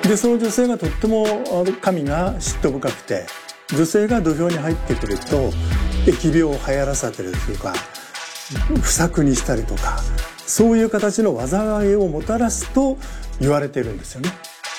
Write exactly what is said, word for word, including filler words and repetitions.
でその女性がとっても神が嫉妬深くて、女性が土俵に入ってくると疫病を流行らせたりとか不作にしたりとか、そういう形の災いをもたらすと言われているんですよね。